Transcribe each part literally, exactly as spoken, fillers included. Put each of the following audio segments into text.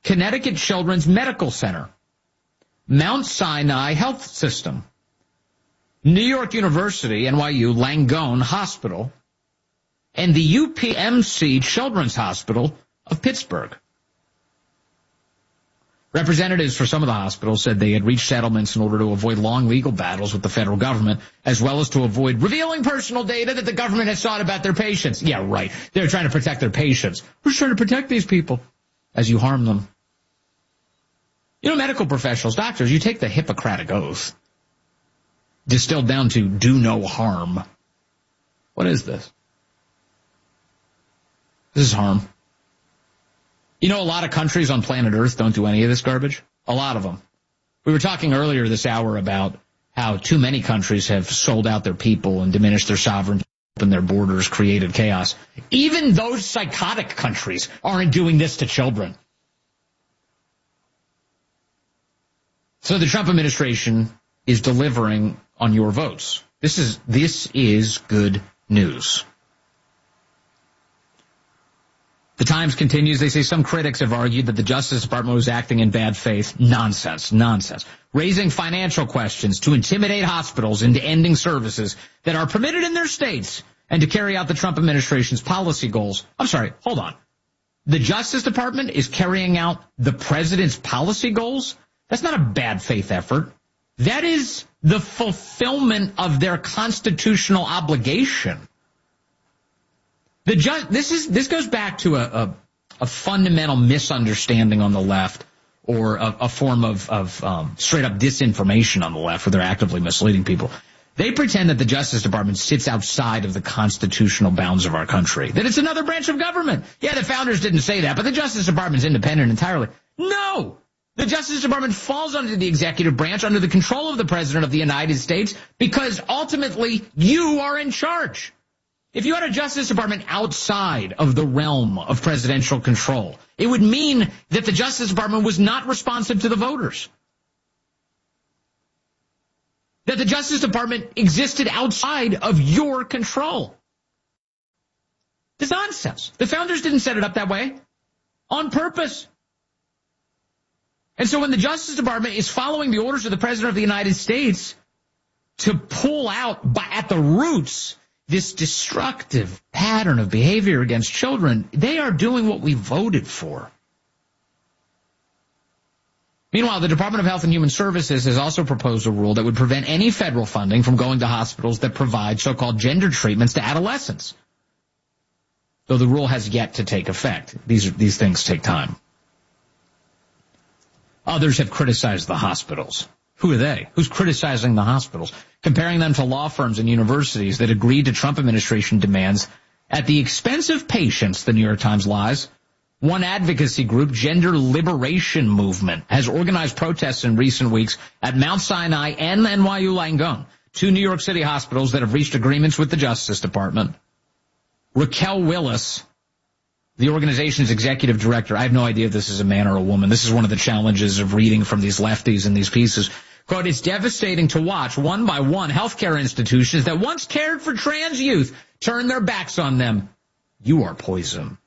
Connecticut Children's Medical Center, Mount Sinai Health System, New York University, N Y U Langone Hospital, and the U P M C Children's Hospital of Pittsburgh. Representatives for some of the hospitals said they had reached settlements in order to avoid long legal battles with the federal government, as well as to avoid revealing personal data that the government has sought about their patients. Yeah, right. They're trying to protect their patients. We're trying to protect these people as you harm them. You know, medical professionals, doctors, you take the Hippocratic Oath, distilled down to do no harm. What is this? This is harm. You know, a lot of countries on planet Earth don't do any of this garbage. A lot of them. We were talking earlier this hour about how too many countries have sold out their people and diminished their sovereignty, opened their borders, created chaos. Even those psychotic countries aren't doing this to children. So the Trump administration is delivering on your votes. This is, this is good news. The Times continues, they say some critics have argued that the Justice Department was acting in bad faith. Nonsense, nonsense. Raising financial questions to intimidate hospitals into ending services that are permitted in their states and to carry out the Trump administration's policy goals. I'm sorry, hold on. The Justice Department is carrying out the president's policy goals? That's not a bad faith effort. That is the fulfillment of their constitutional obligation. The ju- this is this goes back to a, a, a fundamental misunderstanding on the left, or a, a form of, of um, straight up disinformation on the left, where they're actively misleading people. They pretend that the Justice Department sits outside of the constitutional bounds of our country, that it's another branch of government. Yeah, the founders didn't say that, but the Justice Department's independent entirely. No! The Justice Department falls under the executive branch, under the control of the President of the United States, because ultimately you are in charge. If you had a Justice Department outside of the realm of presidential control, it would mean that the Justice Department was not responsive to the voters. That the Justice Department existed outside of your control. It's nonsense. The founders didn't set it up that way on purpose. And so when the Justice Department is following the orders of the President of the United States to pull out by, at the roots this destructive pattern of behavior against children, they are doing what we voted for. Meanwhile, the Department of Health and Human Services has also proposed a rule that would prevent any federal funding from going to hospitals that provide so-called gender treatments to adolescents. Though the rule has yet to take effect. These, these things take time. Others have criticized the hospitals. Who are they? Who's criticizing the hospitals? Comparing them to law firms and universities that agreed to Trump administration demands at the expense of patients, the New York Times lies. One advocacy group, Gender Liberation Movement, has organized protests in recent weeks at Mount Sinai and N Y U Langone, two New York City hospitals that have reached agreements with the Justice Department. Raquel Willis, the organization's executive director, I have no idea if this is a man or a woman. This is one of the challenges of reading from these lefties in these pieces. Quote, it's devastating to watch one by one healthcare institutions that once cared for trans youth turn their backs on them. You are poison.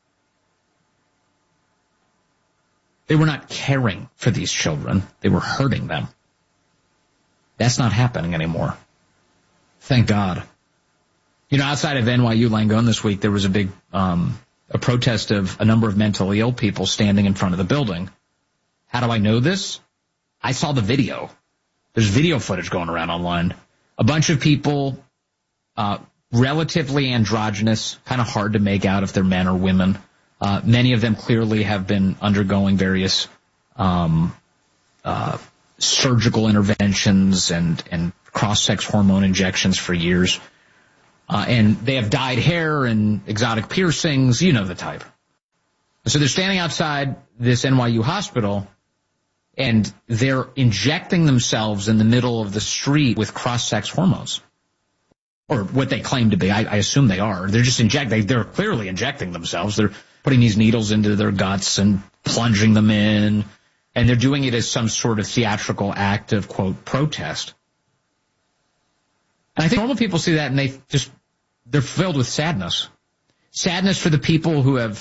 They were not caring for these children. They were hurting them. That's not happening anymore. Thank God. You know, outside of N Y U Langone this week, there was a big, um, a protest of a number of mentally ill people standing in front of the building. How do I know this? I saw the video. There's video footage going around online. A bunch of people, uh, relatively androgynous, kind of hard to make out if they're men or women. Uh, many of them clearly have been undergoing various, um, uh, surgical interventions and, and cross-sex hormone injections for years. Uh, and they have dyed hair and exotic piercings, you know the type. So they're standing outside this N Y U hospital, and they're injecting themselves in the middle of the street with cross-sex hormones. Or what they claim to be. I, I assume they are. They're just injecting, they're clearly injecting themselves. They're putting these needles into their guts and plunging them in, and they're doing it as some sort of theatrical act of, quote, protest. And I think normal people see that and they just, they're filled with sadness. Sadness for the people who have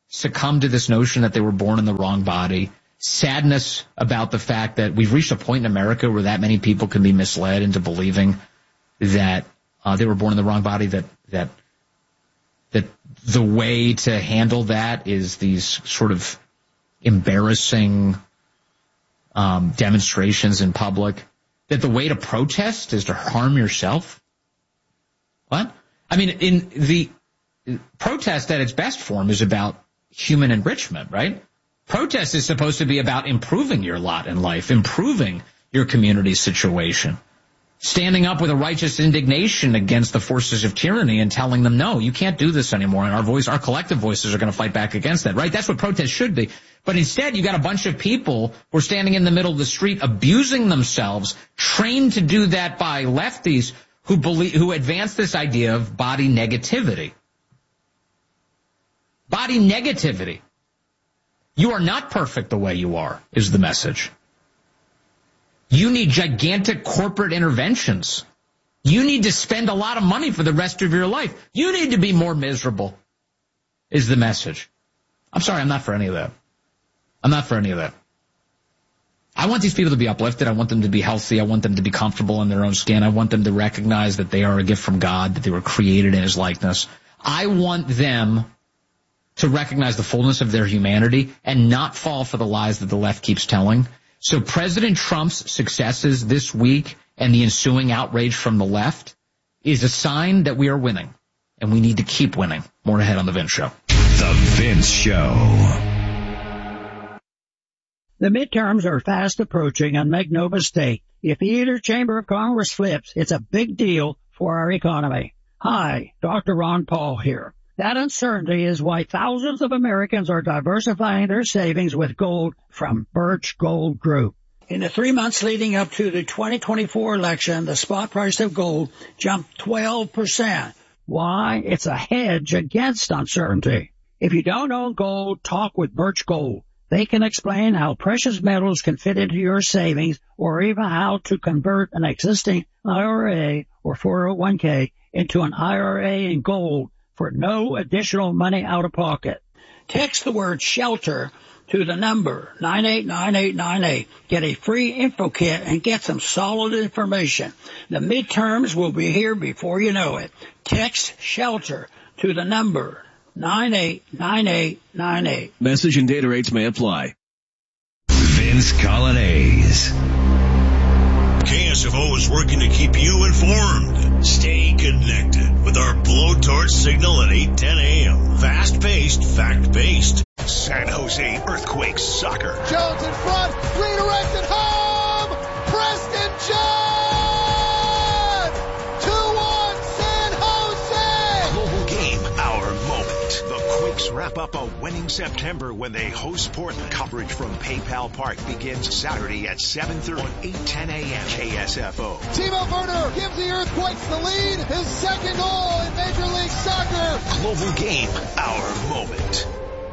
succumb to this notion that they were born in the wrong body, sadness about the fact that we've reached a point in America where that many people can be misled into believing that uh, they were born in the wrong body, that that that the way to handle that is these sort of embarrassing um, demonstrations in public, that the way to protest is to harm yourself. What? I mean, in the protest at its best form is about human enrichment, right? Protest is supposed to be about improving your lot in life, improving your community situation, standing up with a righteous indignation against the forces of tyranny and telling them, no, you can't do this anymore. And our voice, our collective voices are going to fight back against that, right? That's what protest should be. But instead, you got a bunch of people who are standing in the middle of the street abusing themselves, trained to do that by lefties who believe, who advance this idea of body negativity. Body negativity. You are not perfect the way you are, is the message. You need gigantic corporate interventions. You need to spend a lot of money for the rest of your life. You need to be more miserable, is the message. I'm sorry, I'm not for any of that. I'm not for any of that. I want these people to be uplifted. I want them to be healthy. I want them to be comfortable in their own skin. I want them to recognize that they are a gift from God, that they were created in his likeness. I want them to recognize the fullness of their humanity and not fall for the lies that the left keeps telling. So President Trump's successes this week and the ensuing outrage from the left is a sign that we are winning, and we need to keep winning. More ahead on The Vince Show. The Vince Show. The midterms are fast approaching, and make no mistake, if either chamber of Congress flips, it's a big deal for our economy. Hi, Doctor Ron Paul here. That uncertainty is why thousands of Americans are diversifying their savings with gold from Birch Gold Group. In the three months leading up to the twenty twenty-four election, the spot price of gold jumped twelve percent. Why? It's a hedge against uncertainty. If you don't own gold, talk with Birch Gold. They can explain how precious metals can fit into your savings, or even how to convert an existing I R A or four oh one k into an I R A in gold for no additional money out of pocket. Text the word SHELTER to the number nine eight nine eight nine eight. Get a free info kit and get some solid information. The midterms will be here before you know it. Text SHELTER to the number nine eight nine eight nine eight. Message and data rates may apply. Vince Colonnese. K S F O is working to keep you informed. Stay connected with our blowtorch signal at eight ten a.m. Fast-paced, fact-based. San Jose Earthquakes soccer. Jones in front, redirected home. Preston John. two one San Jose. Global game, our moment. The Quakes wrap up a winning September when they host Portland. Coverage from PayPal Park begins Saturday at seven thirty on eight ten a.m. K S F O. Timo Werner gives the Earthquakes the lead. His second goal in Major League Soccer. Global game, our moment.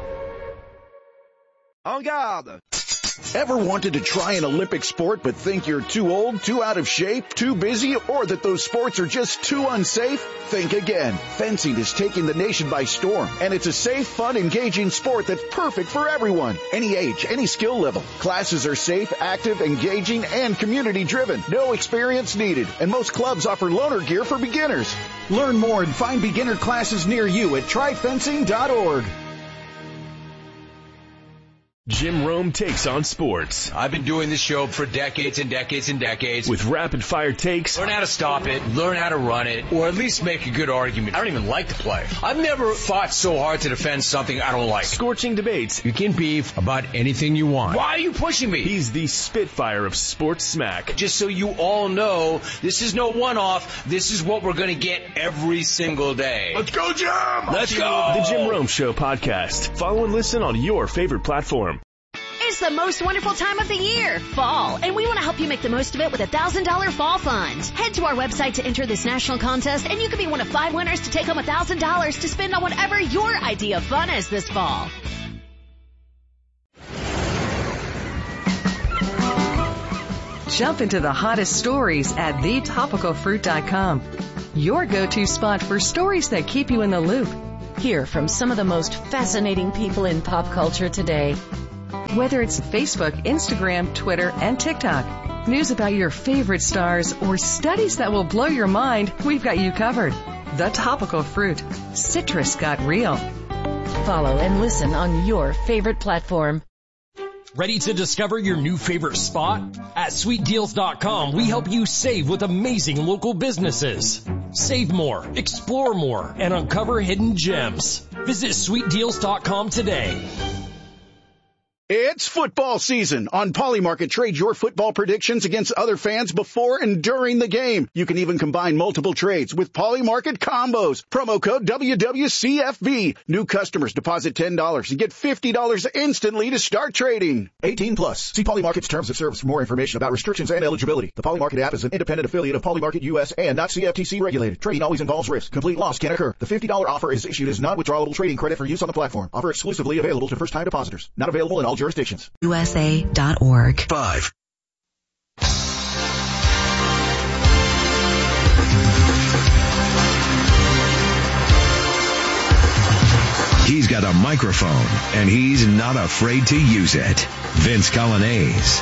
En garde! Ever wanted to try an Olympic sport but think you're too old, too out of shape, too busy, or that those sports are just too unsafe? Think again. Fencing is taking the nation by storm, and it's a safe, fun, engaging sport that's perfect for everyone. Any age, any skill level. Classes are safe, active, engaging, and community-driven. No experience needed, and most clubs offer loaner gear for beginners. Learn more and find beginner classes near you at try fencing dot org. Jim Rome takes on sports. I've been doing this show for decades and decades and decades. With rapid-fire takes. Learn how to stop it, learn how to run it, or at least make a good argument. I don't even like to play. I've never fought so hard to defend something I don't like. Scorching debates. You can beef about anything you want. Why are you pushing me? He's the Spitfire of sports smack. Just so you all know, this is no one-off. This is what we're going to get every single day. Let's go, Jim! Let's go! The Jim Rome Show podcast. Follow and listen on your favorite platform. It's the most wonderful time of the year, fall, and we want to help you make the most of it with a one thousand dollars fall fund. Head to our website to enter this national contest, and you could be one of five winners to take home one thousand dollars to spend on whatever your idea of fun is this fall. Jump into the hottest stories at the topical fruit dot com. Your go-to spot for stories that keep you in the loop. Hear from some of the most fascinating people in pop culture today. Whether it's Facebook, Instagram, Twitter, and TikTok, news about your favorite stars, or studies that will blow your mind, we've got you covered. The Topical Fruit. Citrus got real. Follow and listen on your favorite platform. Ready to discover your new favorite spot? At sweet deals dot com, we help you save with amazing local businesses. Save more, explore more, and uncover hidden gems. Visit sweet deals dot com today. It's football season. On Polymarket, trade your football predictions against other fans before and during the game. You can even combine multiple trades with Polymarket combos. Promo code W W C F B. New customers deposit ten dollars and get fifty dollars instantly to start trading. eighteen plus. See Polymarket's terms of service for more information about restrictions and eligibility. The Polymarket app is an independent affiliate of Polymarket U S and not C F T C regulated. Trading always involves risk. Complete loss can occur. The fifty dollars offer is issued as non-withdrawable trading credit for use on the platform. Offer exclusively available to first-time depositors. Not available in all jurisdictions. U S A dot org. Five. He's got a microphone, and he's not afraid to use it. Vince Colonnese.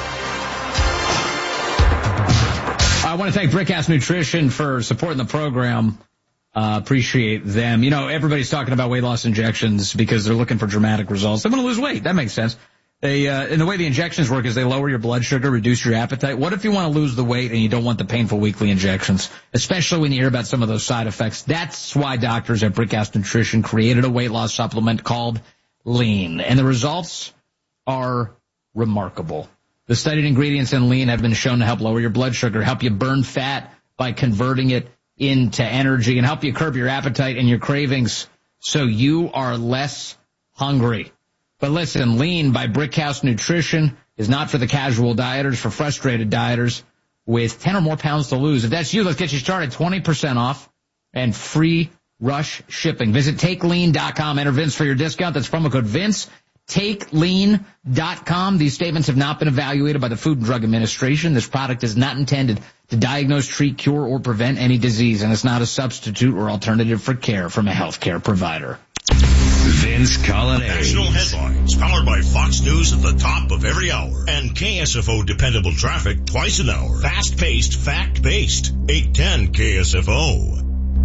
I want to thank Brickhouse Nutrition for supporting the program. Uh, appreciate them. You know, everybody's talking about weight loss injections because they're looking for dramatic results. They want to lose weight. That makes sense. They, uh, and the way the injections work is they lower your blood sugar, reduce your appetite. What if you want to lose the weight and you don't want the painful weekly injections, especially when you hear about some of those side effects? That's why doctors at Brickhouse Nutrition created a weight loss supplement called Lean, and the results are remarkable. The studied ingredients in Lean have been shown to help lower your blood sugar, help you burn fat by converting it into energy, and help you curb your appetite and your cravings so you are less hungry. But listen, Lean by Brickhouse Nutrition is not for the casual dieters, for frustrated dieters with ten or more pounds to lose. If that's you, let's get you started. twenty percent off and free rush shipping. Visit take lean dot com. Enter Vince for your discount. That's promo code Vince. take lean dot com. These statements have not been evaluated by the Food and Drug Administration. This product is not intended to diagnose, treat, cure, or prevent any disease, and it's not a substitute or alternative for care from a healthcare provider. Vince Colonnese. National headlines powered by Fox News at the top of every hour. And K S F O dependable traffic twice an hour. Fast-paced, fact-based. eight ten K S F O.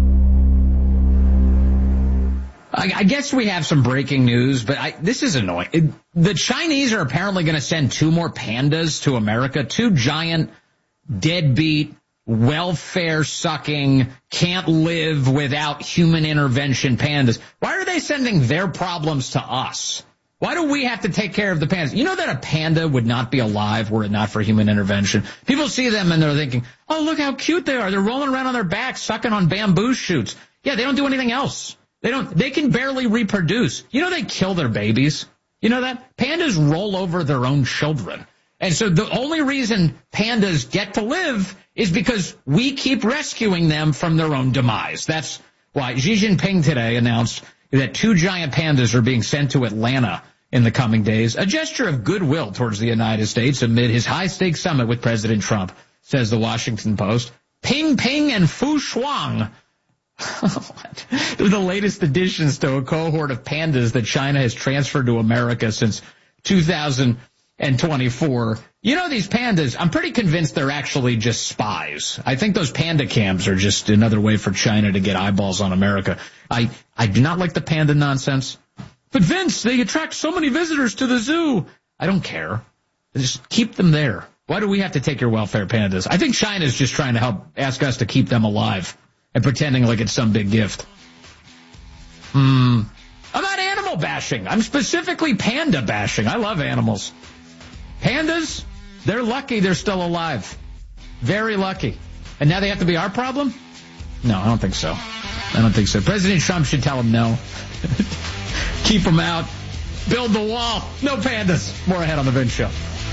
I, I guess we have some breaking news, but I, this is annoying. It, the Chinese are apparently going to send two more pandas to America, two giant, deadbeat, welfare-sucking, can't live without human intervention pandas. Why are they sending their problems to us? Why do we have to take care of the pandas? You know that a panda would not be alive were it not for human intervention. People see them and they're thinking, oh, look how cute they are. They're rolling around on their backs, sucking on bamboo shoots. Yeah, they don't do anything else. They don't, they can barely reproduce. You know they kill their babies? You know that? Pandas roll over their own children. And so the only reason pandas get to live is because we keep rescuing them from their own demise. That's why Xi Jinping today announced that two giant pandas are being sent to Atlanta in the coming days, a gesture of goodwill towards the United States amid his high-stakes summit with President Trump, says the Washington Post. Ping Ping and Fu Shuang. They're the latest additions to a cohort of pandas that China has transferred to America since two thousand twenty-four. You know, these pandas, I'm pretty convinced they're actually just spies. I think those panda cams are just another way for China to get eyeballs on America. I, I do not like the panda nonsense. But Vince, they attract so many visitors to the zoo. I don't care. Just keep them there. Why do we have to take your welfare pandas? I think China's just trying to help ask us to keep them alive and pretending like it's some big gift. Hmm. I'm not animal bashing. I'm specifically panda bashing. I love animals. Pandas, they're lucky they're still alive. Very lucky. And now they have to be our problem? No, I don't think so. I don't think so. President Trump should tell them no. Keep them out. Build the wall. No pandas. More ahead on The Vince Show.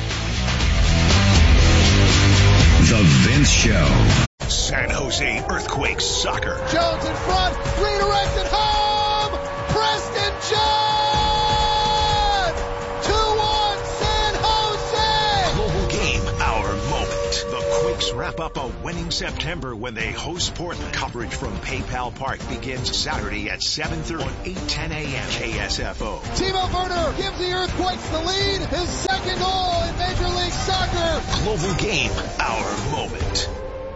The Vince Show. San Jose Earthquakes soccer. Jones in front. Redirected home. Preston John. two one San Jose. Global game, our moment. The Quakes rally. wrap up a winning September when they host Portland. Coverage from PayPal Park begins Saturday at seven thirty on eight ten a.m. K S F O. Timo Werner gives the Earthquakes the lead. His second goal in Major League Soccer. Global Game, our moment.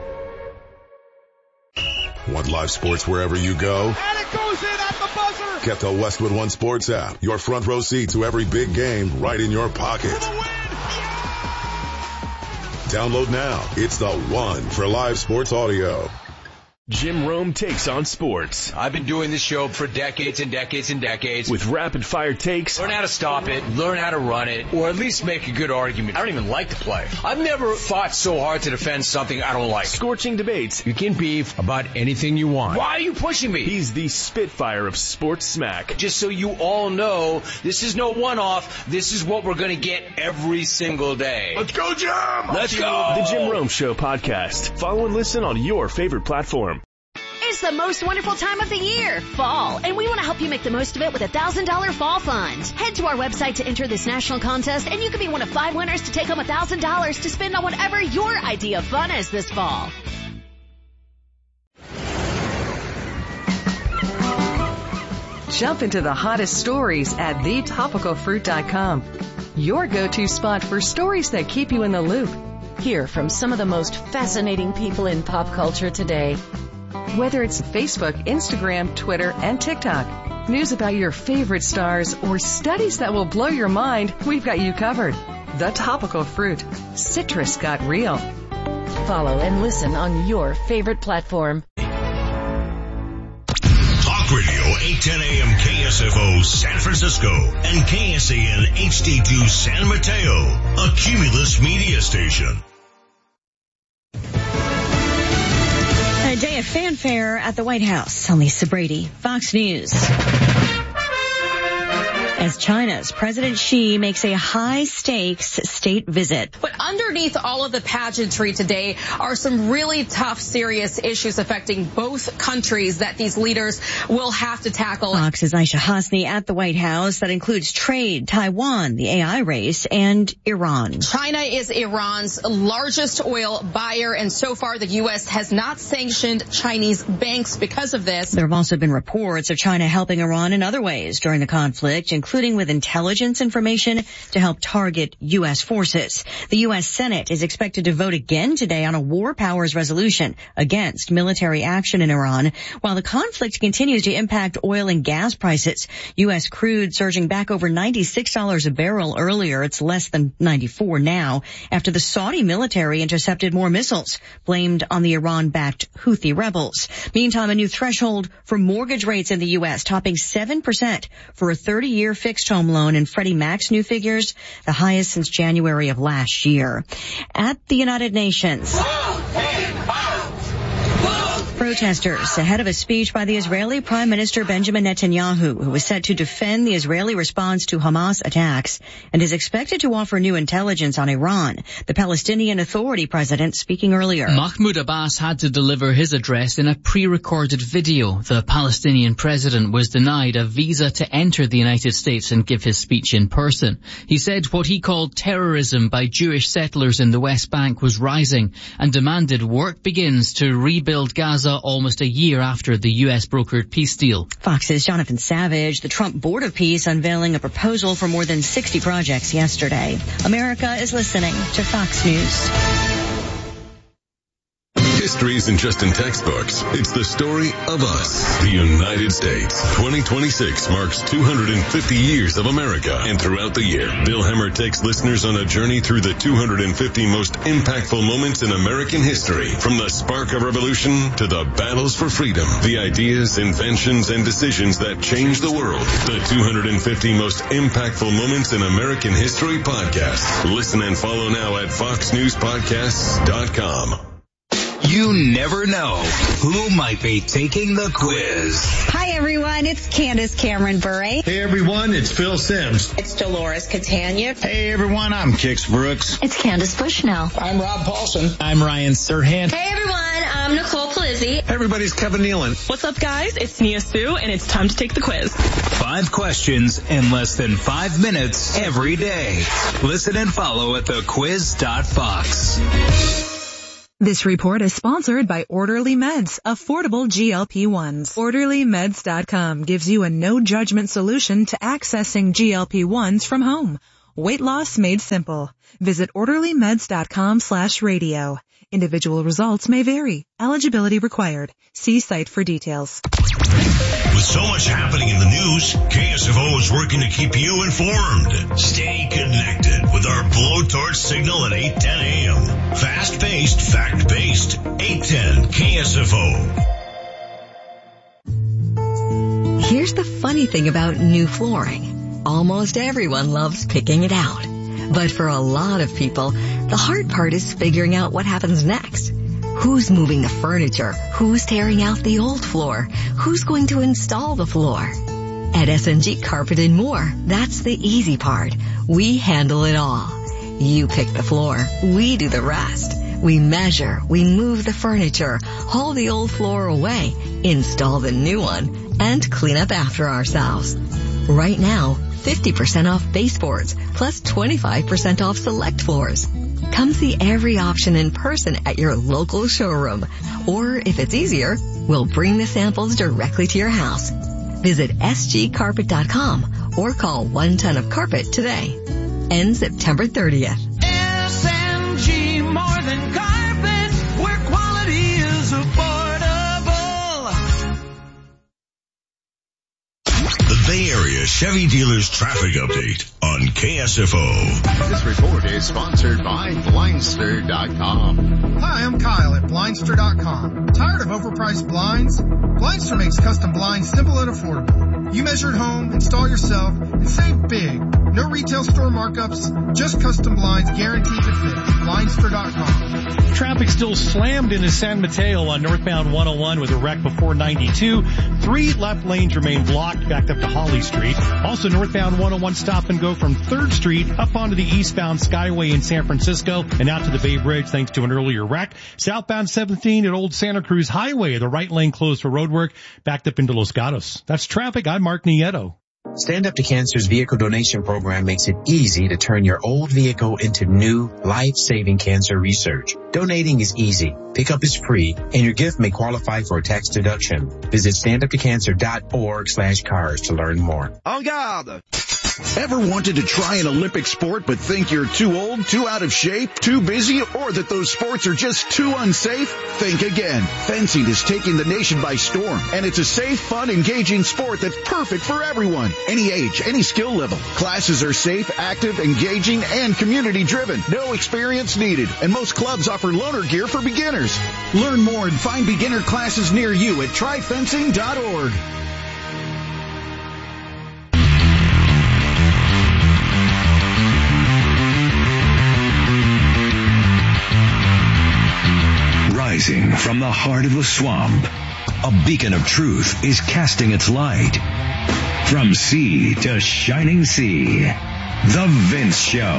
Want live sports wherever you go? And it goes in at the buzzer. Get the Westwood One Sports app. Your front row seat to every big game right in your pocket. Download now. It's the one for live sports audio. Jim Rome takes on sports. I've been doing this show for decades and decades and decades. With rapid fire takes. Learn how to stop it, learn how to run it, or at least make a good argument. I don't even like to play. I've never fought so hard to defend something I don't like. Scorching debates. You can beef about anything you want. Why are you pushing me? He's the Spitfire of sports smack. Just so you all know, this is no one-off. This is what we're going to get every single day. Let's go, Jim! Let's go! The Jim Rome Show podcast. Follow and listen on your favorite platform. It's the most wonderful time of the year, fall, and we want to help you make the most of it with a one thousand dollars fall fund. Head to our website to enter this national contest, and you could be one of five winners to take home one thousand dollars to spend on whatever your idea of fun is this fall. Jump into the hottest stories at the topical fruit dot com. Your go-to spot for stories that keep you in the loop. Hear from some of the most fascinating people in pop culture today. Whether it's Facebook, Instagram, Twitter, and TikTok, news about your favorite stars, or studies that will blow your mind, we've got you covered. The Topical Fruit. Citrus got real. Follow and listen on your favorite platform. Talk Radio eight ten a.m. K S F O San Francisco and K S A N H D two San Mateo, a Cumulus media station. A day of fanfare at the White House. I'm Lisa Brady, Fox News. As China's President Xi makes a high-stakes state visit. But underneath all of the pageantry today are some really tough, serious issues affecting both countries that these leaders will have to tackle. Fox's Aisha Hasni at the White House. That includes trade, Taiwan, the A I race, and Iran. China is Iran's largest oil buyer, and so far the U S has not sanctioned Chinese banks because of this. There have also been reports of China helping Iran in other ways during the conflict, including including with intelligence information to help target U S forces. The U S Senate is expected to vote again today on a war powers resolution against military action in Iran. While the conflict continues to impact oil and gas prices, U S crude surging back over ninety-six dollars a barrel earlier. It's less than ninety-four now after the Saudi military intercepted more missiles blamed on the Iran-backed Houthi rebels. Meantime, a new threshold for mortgage rates in the U S topping seven percent for a thirty-year fixed home loan, and Freddie Mac's new figures, the highest since January of last year. At the United Nations, protesters ahead of a speech by the Israeli Prime Minister Benjamin Netanyahu, who was set to defend the Israeli response to Hamas attacks and is expected to offer new intelligence on Iran. The Palestinian Authority president speaking earlier. Mahmoud Abbas had to deliver his address in a pre-recorded video. The Palestinian president was denied a visa to enter the United States and give his speech in person. He said what he called terrorism by Jewish settlers in the West Bank was rising and demanded work begins to rebuild Gaza almost a year after the U S brokered peace deal. Fox's Jonathan Savage, the Trump Board of Peace unveiling a proposal for more than sixty projects yesterday. America is listening to Fox News. History isn't just in textbooks. It's the story of us, the United States. twenty twenty-six marks two hundred fifty years of America, and throughout the year, Bill Hemmer takes listeners on a journey through the two hundred fifty most impactful moments in American history. From the spark of revolution to the battles for freedom, the ideas, inventions, and decisions that changed the world. The two hundred fifty most impactful moments in American history podcast. Listen and follow now at fox news podcasts dot com. You never know who might be taking the quiz. Hi, everyone. It's Candace Cameron Bure. Hey, everyone. It's Phil Sims. It's Dolores Catania. Hey, everyone. I'm Kix Brooks. It's Candace Bushnell. I'm Rob Paulson. I'm Ryan Serhant. Hey, everyone. I'm Nicole Palizzi. Hey, everybody's Kevin Nealon. What's up, guys? It's Nia Sue, and it's time to take the quiz. Five questions in less than five minutes every day. Listen and follow at the quiz dot fox. This report is sponsored by Orderly Meds, affordable G L P ones. Orderly Meds dot com gives you a no-judgment solution to accessing G L P ones from home. Weight loss made simple. Visit Orderly Meds dot com slash radio. Individual results may vary. Eligibility required. See site for details. With so much happening in the news, K S F O is working to keep you informed. Stay connected with our blowtorch signal at eight ten a.m. Fast-paced, fact-based, eight ten K S F O. Here's the funny thing about new flooring. Almost everyone loves picking it out. But for a lot of people, the hard part is figuring out what happens next. Who's moving the furniture? Who's tearing out the old floor? Who's going to install the floor? At S and G Carpet and More, that's the easy part. We handle it all. You pick the floor, we do the rest. We measure, we move the furniture, haul the old floor away, install the new one, and clean up after ourselves. Right now, fifty percent off baseboards, plus twenty-five percent off select floors. Come see every option in person at your local showroom. Or if it's easier, we'll bring the samples directly to your house. Visit S G carpet dot com or call one ton of carpet today. Ends September thirtieth. S M G, more than carpet, where quality is affordable. The Bay Area Chevy Dealers Traffic Update on K S F O. This report is sponsored by Blindster dot com. Hi, I'm Kyle at Blindster dot com. Tired of overpriced blinds? Blindster makes custom blinds simple and affordable. You measure at home, install yourself, and save big. No retail store markups, just custom blinds guaranteed to fit. Blindster dot com. Traffic still slammed into San Mateo on northbound one oh one with a wreck before ninety-two. Three left lanes remain blocked, backed up to Holly Street. Also northbound one oh one stop and go from third Street up onto the eastbound Skyway in San Francisco and out to the Bay Bridge thanks to an earlier wreck. Southbound seventeen at Old Santa Cruz Highway, the right lane closed for roadwork, backed up into Los Gatos. That's traffic. I'm Mark Nieto. Stand Up to Cancer's vehicle donation program makes it easy to turn your old vehicle into new, life-saving cancer research. Donating is easy. Pickup is free, and your gift may qualify for a tax deduction. Visit stand up to cancer dot org slash cars to learn more. En garde! Ever wanted to try an Olympic sport but think you're too old, too out of shape, too busy, or that those sports are just too unsafe? Think again. Fencing is taking the nation by storm, and it's a safe, fun, engaging sport that's perfect for everyone. Any age, any skill level. Classes are safe, active, engaging, and community-driven. No experience needed, and most clubs offer loaner gear for beginners. Learn more and find beginner classes near you at try fencing dot org. Rising from the heart of the swamp, a beacon of truth is casting its light. From sea to shining sea, The Vince Show.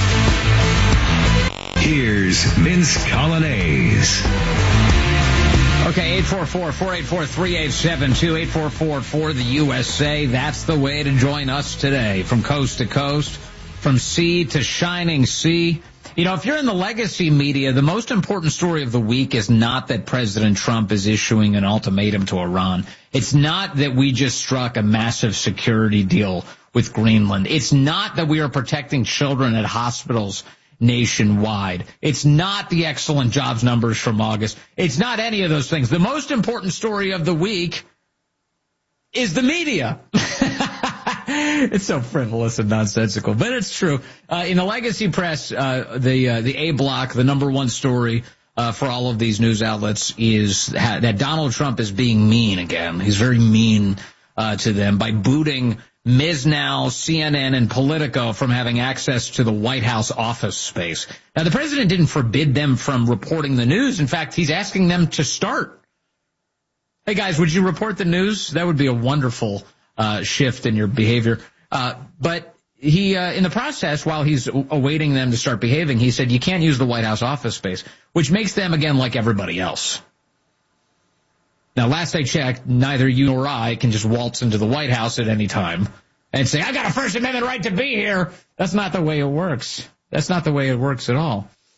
Here's Vince Colonnese. Okay, eight four four, four eight four, three eight seven two, eight four four, four the U S A. That's the way to join us today. From coast to coast, from sea to shining sea. You know, if you're in the legacy media, the most important story of the week is not that President Trump is issuing an ultimatum to Iran. It's not that we just struck a massive security deal with Greenland. It's not that we are protecting children at hospitals nationwide. It's not the excellent jobs numbers from August. It's not any of those things. The most important story of the week is the media. It's so frivolous and nonsensical, but it's true. Uh, in the legacy press, uh, the uh, the A block, the number one story uh, for all of these news outlets is ha- that Donald Trump is being mean again. He's very mean uh, to them by booting Miz Now, C N N, and Politico from having access to the White House office space. Now, the president didn't forbid them from reporting the news. In fact, he's asking them to start. Hey, guys, would you report the news? That would be a wonderful uh shift in your behavior. Uh but he, uh in the process, while he's awaiting them to start behaving, he said you can't use the White House office space, which makes them, again, like everybody else. Now, last I checked, neither you nor I can just waltz into the White House at any time and say, I got a First Amendment right to be here. That's not the way it works. That's not the way it works at all.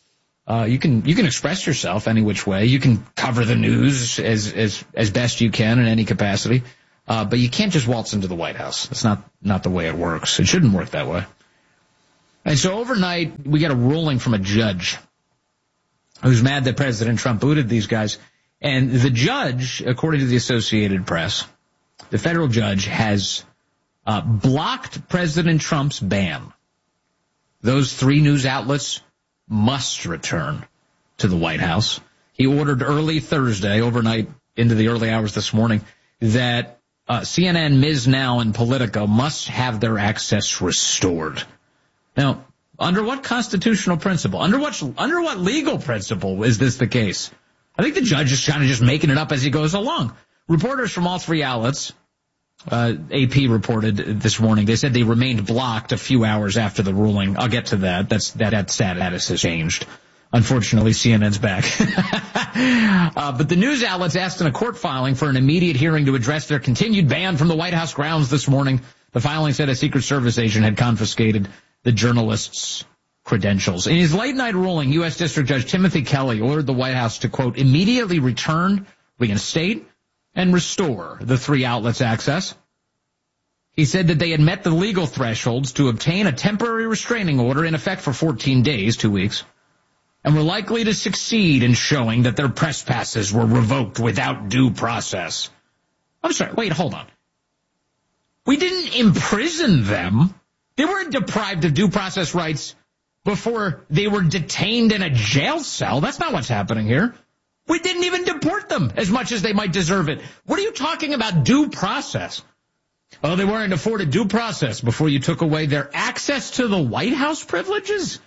Uh, you can, you can express yourself any which way. You can cover the news as, as, as best you can in any capacity. Uh, but you can't just waltz into the White House. It's not, not the way it works. It shouldn't work that way. And so overnight, we got a ruling from a judge who's mad that President Trump booted these guys. And the judge, according to the Associated Press, the federal judge has uh, blocked President Trump's ban. Those three news outlets must return to the White House. He ordered early Thursday, overnight into the early hours this morning, that uh, C N N, Miz Now, and Politico must have their access restored. Now, under what constitutional principle? Under what under what legal principle is this the case? I think the judge is kind of just making it up as he goes along. Reporters from all three outlets, uh, A P reported this morning, they said they remained blocked a few hours after the ruling. I'll get to that. That's that, that status has changed. Unfortunately, C N N's back. uh, but the news outlets asked in a court filing for an immediate hearing to address their continued ban from the White House grounds this morning. The filing said a Secret Service agent had confiscated the journalists' credentials. In his late-night ruling, U S. District Judge Timothy Kelly ordered the White House to, quote, immediately return, reinstate, and restore the three outlets' access. He said that they had met the legal thresholds to obtain a temporary restraining order in effect for fourteen days, two weeks, and were likely to succeed in showing that their press passes were revoked without due process. I'm sorry, wait, hold on. We didn't imprison them. They weren't deprived of due process rights before they were detained in a jail cell. That's not what's happening here. We didn't even deport them as much as they might deserve it. What are you talking about due process? Oh, they weren't afforded due process before you took away their access to the White House privileges?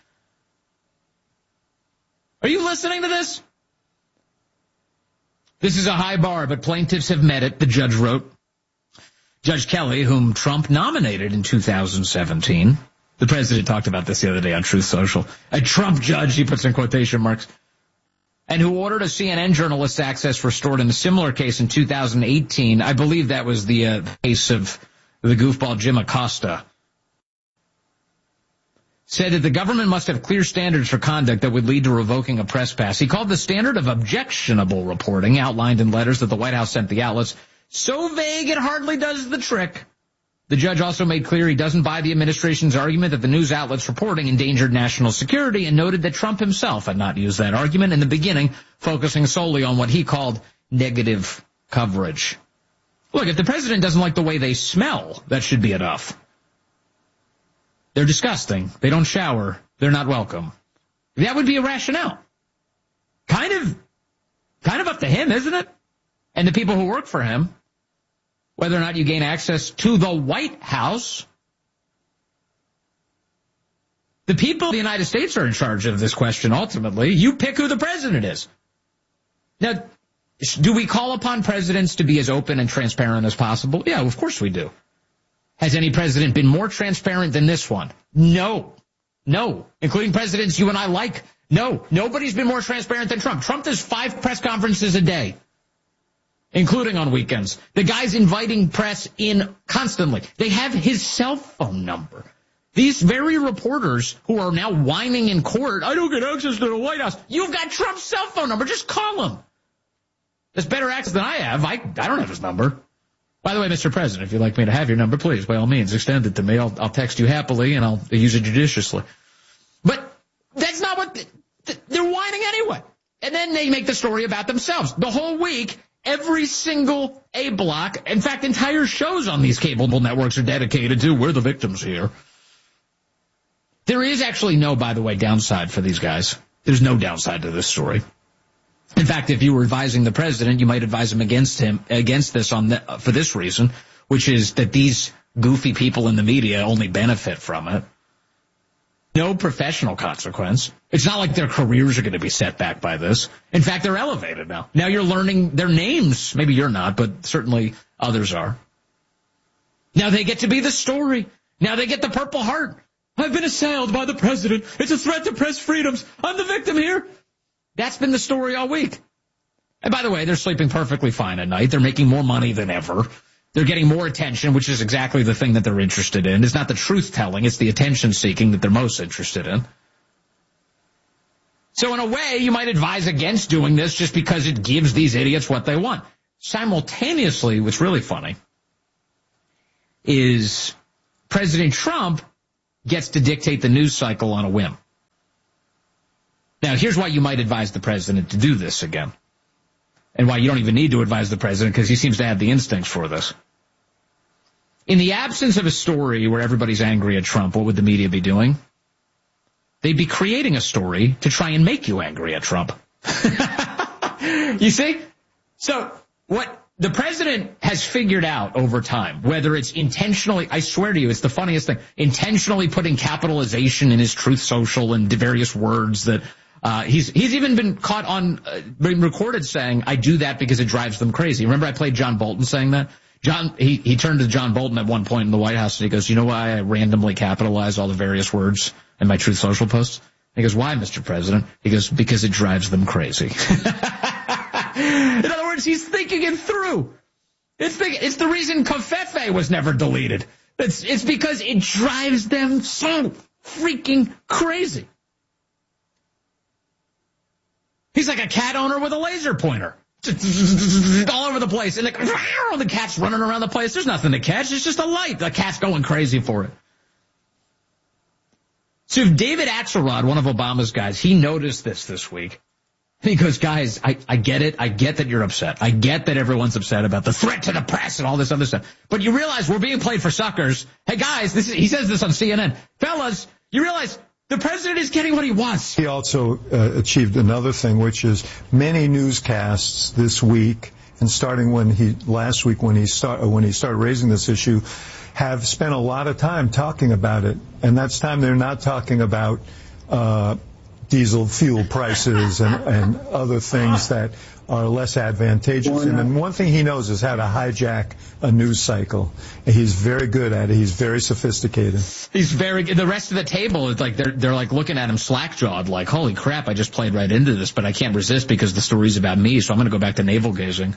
Are you listening to this? This is a high bar, but plaintiffs have met it, the judge wrote. Judge Kelly, whom Trump nominated in two thousand seventeen, the president talked about this the other day on Truth Social, a Trump judge, he puts in quotation marks, and who ordered a C N N journalist's access restored in a similar case in two thousand eighteen. I believe that was the uh, case of the goofball Jim Acosta. Said that the government must have clear standards for conduct that would lead to revoking a press pass. He called the standard of objectionable reporting outlined in letters that the White House sent the outlets so vague it hardly does the trick. The judge also made clear he doesn't buy the administration's argument that the news outlets reporting endangered national security and noted that Trump himself had not used that argument in the beginning, focusing solely on what he called negative coverage. Look, if the president doesn't like the way they smell, that should be enough. They're disgusting. They don't shower. They're not welcome. That would be a rationale. Kind of, kind of up to him, isn't it? And the people who work for him. Whether or not you gain access to the White House. The people of the United States are in charge of this question ultimately. You pick who the president is. Now, do we call upon presidents to be as open and transparent as possible? Yeah, of course we do. Has any president been more transparent than this one? No. No. Including presidents you and I like? No. Nobody's been more transparent than Trump. Trump does five press conferences a day, including on weekends. The guy's inviting press in constantly. They have his cell phone number. These very reporters who are now whining in court, I don't get access to the White House. You've got Trump's cell phone number. Just call him. There's better access than I have. I, I don't have his number. By the way, Mister President, if you'd like me to have your number, please, by all means, extend it to me. I'll, I'll text you happily, and I'll use it judiciously. But that's not what the, they're whining anyway. And then they make the story about themselves. The whole week, every single A block, in fact, entire shows on these cable networks are dedicated to, we're the victims here. There is actually no, by the way, downside for these guys. There's no downside to this story. In fact, if you were advising the president, you might advise him against him, against this on the, for this reason, which is that these goofy people in the media only benefit from it. No professional consequence. It's not like their careers are going to be set back by this. In fact, they're elevated now. Now you're learning their names. Maybe you're not, but certainly others are. Now they get to be the story. Now they get the Purple Heart. I've been assailed by the president. It's a threat to press freedoms. I'm the victim here. That's been the story all week. And by the way, they're sleeping perfectly fine at night. They're making more money than ever. They're getting more attention, which is exactly the thing that they're interested in. It's not the truth-telling. It's the attention-seeking that they're most interested in. So in a way, you might advise against doing this just because it gives these idiots what they want. Simultaneously, what's really funny is President Trump gets to dictate the news cycle on a whim. Now, here's why you might advise the president to do this again, and why you don't even need to advise the president, because he seems to have the instincts for this. In the absence of a story where everybody's angry at Trump, what would the media be doing? They'd be creating a story to try and make you angry at Trump. You see? So what the president has figured out over time, whether it's intentionally, I swear to you, it's the funniest thing, intentionally putting capitalization in his Truth Social and various words that uh he's he's even been caught on, uh, been recorded saying, I do that because it drives them crazy. Remember I played John Bolton saying that? John, he, he turned to John Bolton at one point in the White House and he goes, you know why I randomly capitalize all the various words in my Truth Social posts? He goes, why, Mister President? He goes, because it drives them crazy. In other words, he's thinking it through. It's the, it's the reason Covfefe was never deleted. It's, it's because it drives them so freaking crazy. He's like a cat owner with a laser pointer. All over the place. And the, the cat's running around the place. There's nothing to catch. It's just a light. The cat's going crazy for it. So if David Axelrod, one of Obama's guys, he noticed this this week. He goes, guys, I, I get it. I get that you're upset. I get that everyone's upset about the threat to the press and all this other stuff. But you realize we're being played for suckers. Hey, guys, this is, he says this on C N N. Fellas, you realize the president is getting what he wants. He also uh, achieved another thing, which is many newscasts this week, and starting when he last week when he start when he started raising this issue, have spent a lot of time talking about it, and that's time they're not talking about uh, diesel fuel prices and, and other things that are less advantageous. And then one thing he knows is how to hijack a news cycle. And he's very good at it. He's very sophisticated. He's very good. The rest of the table is like they're they're like looking at him slack-jawed, like, holy crap, I just played right into this, but I can't resist because the story's about me, so I'm going to go back to navel gazing.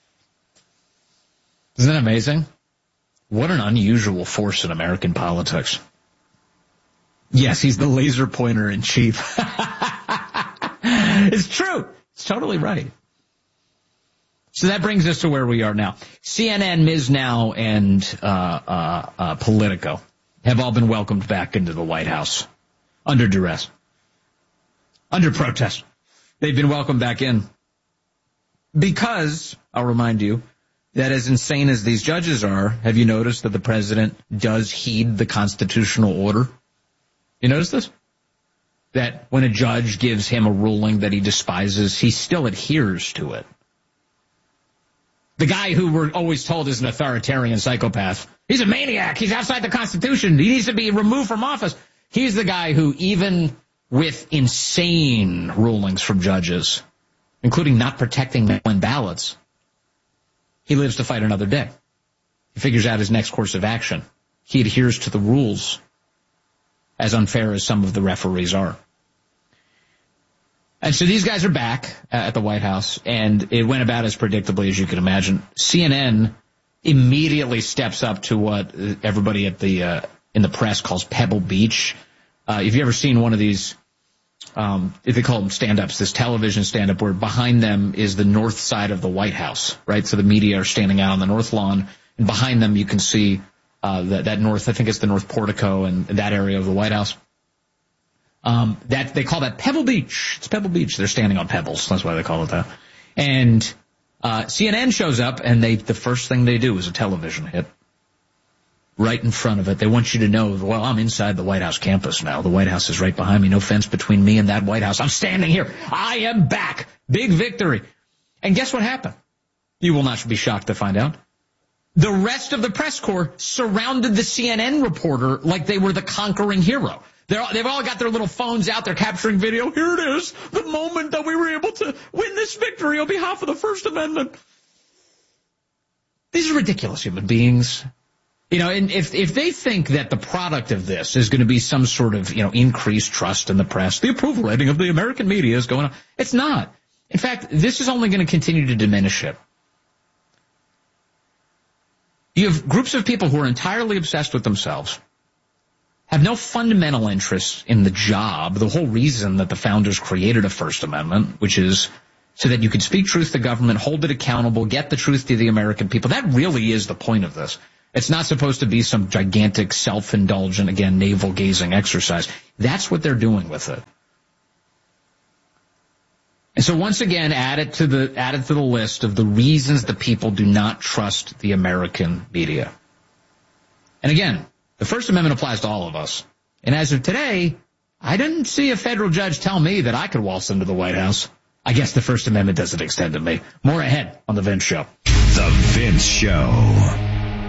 Isn't that amazing? What an unusual force in American politics. Yes, he's the laser pointer in chief. It's true. It's totally right. So that brings us to where we are now. C N N, Miz Now, and uh, uh, uh, Politico have all been welcomed back into the White House under duress, under protest. They've been welcomed back in because, I'll remind you, that as insane as these judges are, have you noticed that the president does heed the constitutional order? You notice this? That when a judge gives him a ruling that he despises, he still adheres to it. The guy who we're always told is an authoritarian psychopath, he's a maniac, he's outside the Constitution, he needs to be removed from office. He's the guy who, even with insane rulings from judges, including not protecting mail-in ballots, he lives to fight another day. He figures out his next course of action. He adheres to the rules, as unfair as some of the referees are. And so these guys are back at the White House, and it went about as predictably as you could imagine. C N N immediately steps up to what everybody at the uh, in the press calls Pebble Beach. Uh, if you've ever seen one of these, um, if they call them stand-ups, this television stand-up where behind them is the north side of the White House, right? So the media are standing out on the north lawn, and behind them you can see uh, that, that north, I think it's the north portico and that area of the White House. Um, that they call that Pebble Beach. It's Pebble Beach. They're standing on pebbles. That's why they call it that. And uh, C N N shows up, and they the first thing they do is a television hit right in front of it. They want you to know, well, I'm inside the White House campus now. The White House is right behind me. No fence between me and that White House. I'm standing here. I am back. Big victory. And guess what happened? You will not be shocked to find out. The rest of the press corps surrounded the C N N reporter like they were the conquering hero. They're, they've all got their little phones out. They're capturing video. Here it is, the moment that we were able to win this victory on behalf of the First Amendment. These are ridiculous human beings. You know, and if if they think that the product of this is going to be some sort of, you know, increased trust in the press, the approval rating of the American media is going on. It's not. In fact, this is only going to continue to diminish it. You have groups of people who are entirely obsessed with themselves, have no fundamental interest in the job. The whole reason that the founders created a First Amendment, which is so that you can speak truth to government, hold it accountable, get the truth to the American people. That really is the point of this. It's not supposed to be some gigantic self-indulgent, again, navel-gazing exercise. That's what they're doing with it. And so once again, add it to the, add it to the list of the reasons the people do not trust the American media. And again, the First Amendment applies to all of us. And as of today, I didn't see a federal judge tell me that I could waltz into the White House. I guess the First Amendment doesn't extend to me. More ahead on The Vince Show. The Vince Show.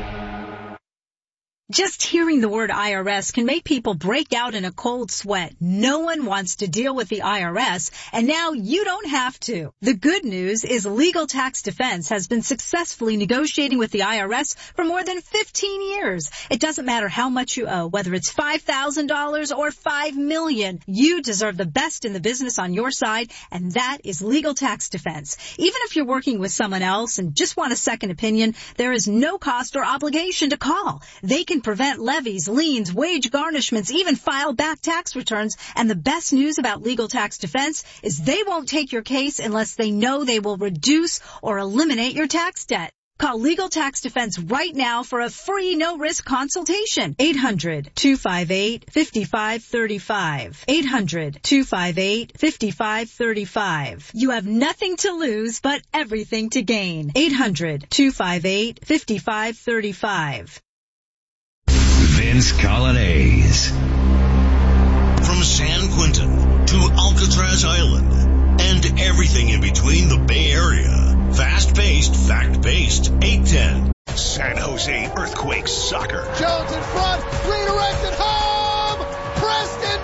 Just hearing the word I R S can make people break out in a cold sweat. No one wants to deal with the I R S, and now you don't have to. The good news is Legal Tax Defense has been successfully negotiating with the I R S for more than fifteen years. It doesn't matter how much you owe, whether it's five thousand dollars or five million dollars. You deserve the best in the business on your side, and that is Legal Tax Defense. Even if you're working with someone else and just want a second opinion, there is no cost or obligation to call. They can prevent levies, liens, wage garnishments, even file back tax returns. And the best news about Legal Tax Defense is they won't take your case unless they know they will reduce or eliminate your tax debt. Call Legal Tax Defense right now for a free no-risk consultation. eight hundred, two five eight, five five three five. eight hundred, two five eight, five five three five. You have nothing to lose but everything to gain. eight hundred, two five eight, five five three five. Vince Colonnese. From San Quentin to Alcatraz Island and everything in between the Bay Area. Fast-paced, fact-based, eight ten. San Jose Earthquakes Soccer. Jones in front, redirected home! Preston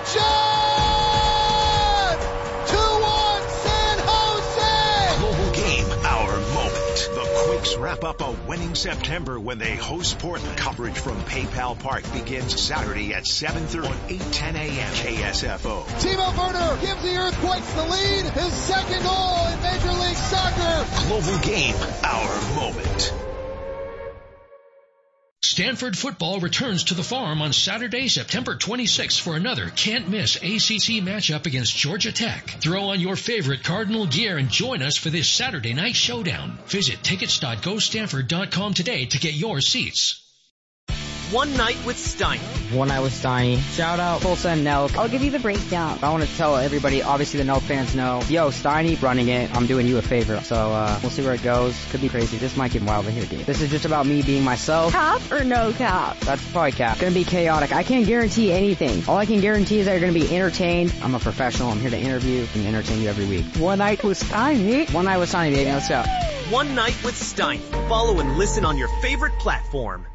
John! two one San Jose! Global game, our moment. The Quakes wrap up a winning September when they host Portland. Coverage from PayPal Park begins Saturday at seven thirty on eight ten a.m. K S F O. Timo Werner gives the Earthquakes the lead. His second goal in Major League Soccer. Global game, our moment. Stanford football returns to the Farm on Saturday, September twenty-sixth for another can't-miss A C C matchup against Georgia Tech. Throw on your favorite Cardinal gear and join us for this Saturday night showdown. Visit tickets dot go stanford dot com today to get your seats. One Night with Steiny. One Night with Steiny. Shout out Tulsa and Nelk. I'll give you the breakdown. I want to tell everybody, obviously the Nelk fans know, yo, Steiny running it, I'm doing you a favor. So uh, we'll see where it goes. Could be crazy. This might get wild here, dude. This is just about me being myself. Cap or no cap? That's probably cap. Gonna be chaotic. I can't guarantee anything. All I can guarantee is that you're gonna be entertained. I'm a professional. I'm here to interview and entertain you every week. One Night with Steiny. One Night with Steiny, baby. Let's go. One Night with Steiny. Follow and listen on your favorite platform.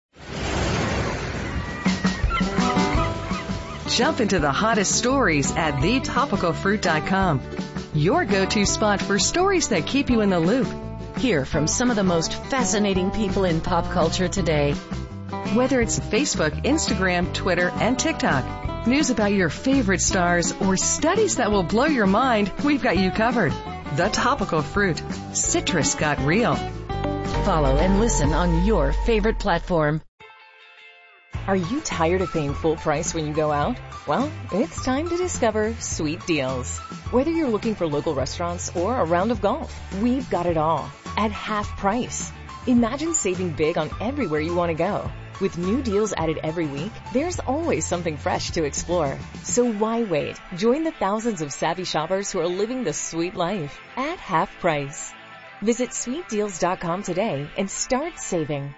Jump into the hottest stories at the topical fruit dot com. Your go-to spot for stories that keep you in the loop. Hear from some of the most fascinating people in pop culture today. Whether it's Facebook, Instagram, Twitter, and TikTok, news about your favorite stars, or studies that will blow your mind, we've got you covered. The Topical Fruit. Citrus got real. Follow and listen on your favorite platform. Are you tired of paying full price when you go out? Well, it's time to discover Sweet Deals. Whether you're looking for local restaurants or a round of golf, we've got it all at half price. Imagine saving big on everywhere you want to go. With new deals added every week, there's always something fresh to explore. So why wait? Join the thousands of savvy shoppers who are living the sweet life at half price. Visit sweet deals dot com today and start saving.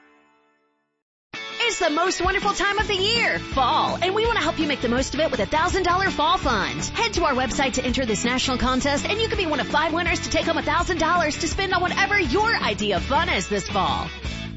It's the most wonderful time of the year, fall, and we want to help you make the most of it with a one thousand dollars fall fund. Head to our website to enter this national contest, and you can be one of five winners to take home one thousand dollars to spend on whatever your idea of fun is this fall.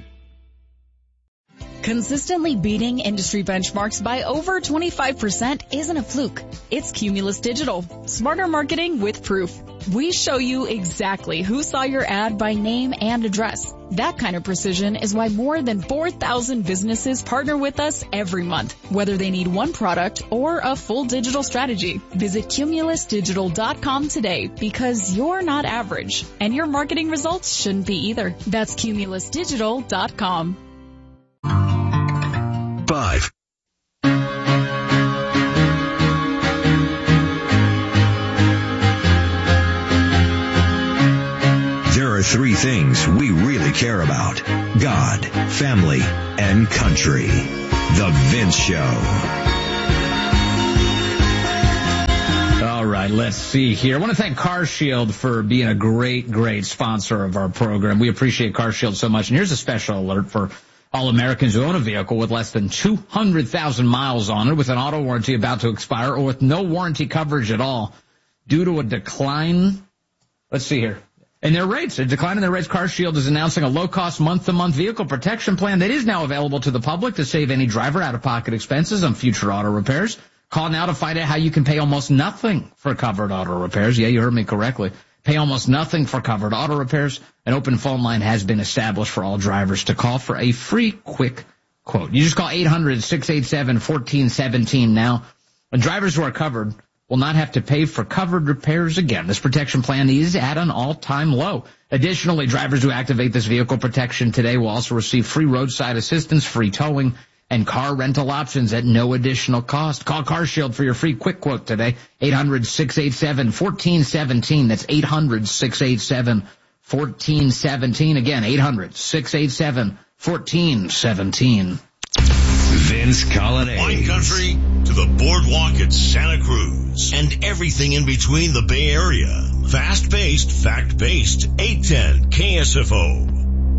Consistently beating industry benchmarks by over twenty-five percent isn't a fluke. It's Cumulus Digital. Smarter marketing with proof. We show you exactly who saw your ad by name and address. That kind of precision is why more than four thousand businesses partner with us every month, whether they need one product or a full digital strategy. Visit cumulus digital dot com today, because you're not average, and your marketing results shouldn't be either. That's cumulus digital dot com. Five, three things we really care about: God, family, and country. The Vince Show. All right, let's see here. I want to thank CarShield for being a great, great sponsor of our program. We appreciate CarShield so much. And here's a special alert for all Americans who own a vehicle with less than two hundred thousand miles on it, with an auto warranty about to expire, or with no warranty coverage at all due to a decline. Let's see here. In their rates, a decline in their rates, CarShield is announcing a low-cost month-to-month vehicle protection plan that is now available to the public to save any driver out-of-pocket expenses on future auto repairs. Call now to find out how you can pay almost nothing for covered auto repairs. Yeah, you heard me correctly. Pay almost nothing for covered auto repairs. An open phone line has been established for all drivers to call for a free, quick quote. You just call eight hundred, six eight seven, one four one seven now. And drivers who are covered will not have to pay for covered repairs again. This protection plan is at an all-time low. Additionally, drivers who activate this vehicle protection today will also receive free roadside assistance, free towing, and car rental options at no additional cost. Call CarShield for your free quick quote today. eight hundred, six eight seven, one four one seven. That's eight hundred, six eight seven, one four one seven. Again, eight hundred, six eight seven, one four one seven. Vince Colonnade. Wine country to the boardwalk at Santa Cruz and everything in between the Bay Area. Fast-paced, fact-based, eight ten K S F O.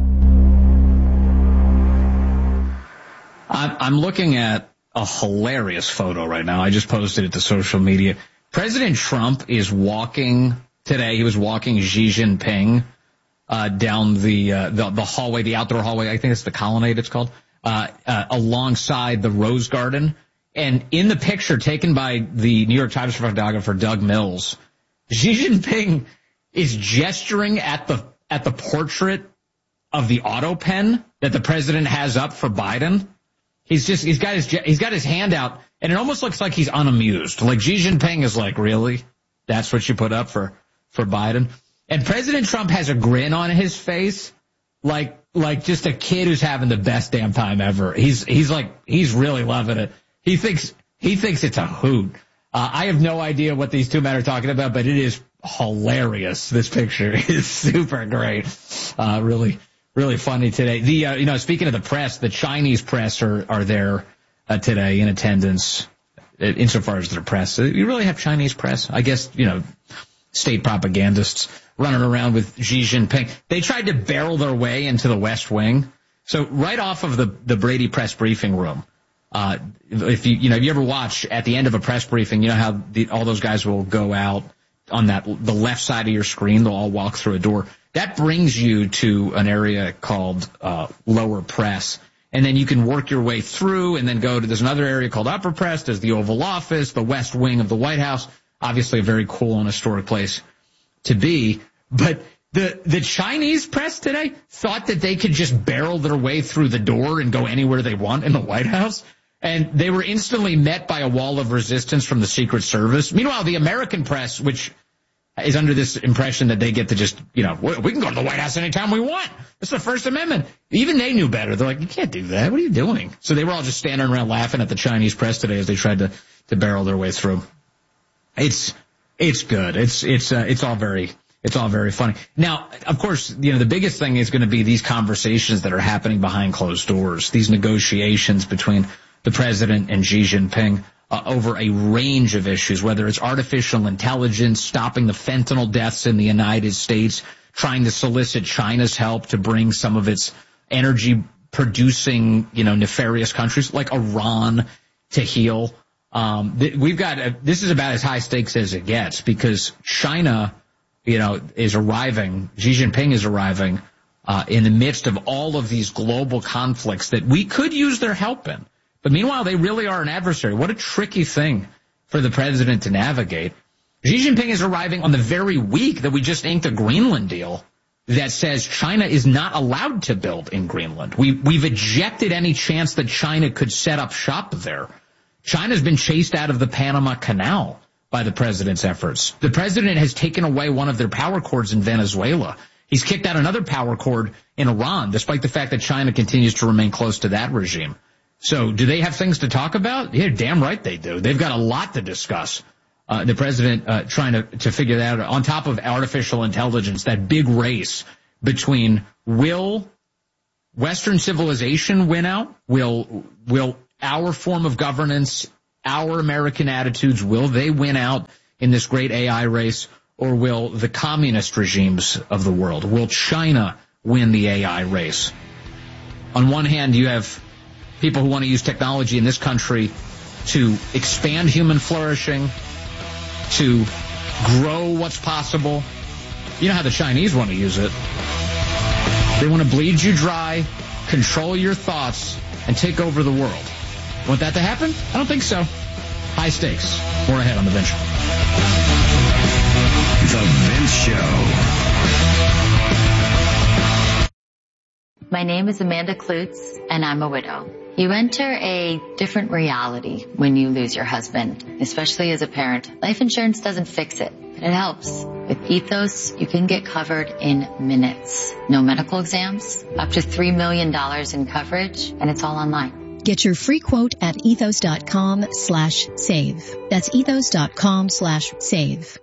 I'm looking at a hilarious photo right now. I just posted it to social media. President Trump is walking today. He was walking Xi Jinping uh, down the, uh, the the hallway, the outdoor hallway. I think it's the Colonnade it's called, uh, uh, alongside the Rose Garden. And in the picture taken by the New York Times photographer Doug Mills, Xi Jinping is gesturing at the at the portrait of the auto pen that the president has up for Biden. He's just, he's got his, he's got his hand out, and it almost looks like he's unamused. Like Xi Jinping is like, really? That's what you put up for, for Biden? And President Trump has a grin on his face, like, like just a kid who's having the best damn time ever. He's, he's like, he's really loving it. He thinks, he thinks it's a hoot. Uh, I have no idea what these two men are talking about, but it is hilarious. This picture is super great. Uh, really. Really funny today. The uh, you know, speaking of the press, the Chinese press are are there uh, today in attendance. Insofar as their press, you really have Chinese press, I guess. You know, state propagandists running around with Xi Jinping. They tried to barrel their way into the West Wing. So right off of the the Brady press briefing room, uh, if you you know, if you ever watch at the end of a press briefing, you know how the, all those guys will go out on that the left side of your screen. They'll all walk through a door. That brings you to an area called uh, lower press, and then you can work your way through and then go to, there's another area called upper press. There's the Oval Office, the West Wing of the White House, obviously a very cool and historic place to be. But the the Chinese press today thought that they could just barrel their way through the door and go anywhere they want in the White House, and they were instantly met by a wall of resistance from the Secret Service. Meanwhile, the American press, which is under this impression that they get to just, you know, we can go to the White House anytime we want. It's the First Amendment. Even they knew better. They're like, you can't do that. What are you doing? So they were all just standing around laughing at the Chinese press today as they tried to, to barrel their way through. It's, it's good. It's, it's, uh, it's all very, it's all very funny. Now, of course, you know, the biggest thing is going to be these conversations that are happening behind closed doors, these negotiations between the president and Xi Jinping. Uh, over a range of issues, whether it's artificial intelligence, stopping the fentanyl deaths in the United States, trying to solicit China's help to bring some of its energy-producing, you know, nefarious countries like Iran to heel. Um, th- we've got a, this is about as high stakes as it gets, because China, you know, is arriving. Xi Jinping is arriving uh, in the midst of all of these global conflicts that we could use their help in. But meanwhile, they really are an adversary. What a tricky thing for the president to navigate. Xi Jinping is arriving on the very week that we just inked a Greenland deal that says China is not allowed to build in Greenland. We, we've ejected any chance that China could set up shop there. China's been chased out of the Panama Canal by the president's efforts. The president has taken away one of their power cords in Venezuela. He's kicked out another power cord in Iran, despite the fact that China continues to remain close to that regime. So do they have things to talk about? Yeah, damn right they do. They've got a lot to discuss. Uh, the president uh, trying to, to figure that out on top of artificial intelligence, that big race between will Western civilization win out? Will, will our form of governance, our American attitudes, will they win out in this great A I race? Or will the communist regimes of the world, will China win the A I race? On one hand, you have people who want to use technology in this country to expand human flourishing, to grow what's possible. You know how the Chinese want to use it. They want to bleed you dry, control your thoughts, and take over the world. Want that to happen? I don't think so. High stakes. More ahead on The Vince Show. The Vince Show. My name is Amanda Klutz, and I'm a widow. You enter a different reality when you lose your husband, especially as a parent. Life insurance doesn't fix it, but it helps. With Ethos, you can get covered in minutes. No medical exams, up to three million dollars in coverage, and it's all online. Get your free quote at ethos.com slash save. That's ethos.com slash save.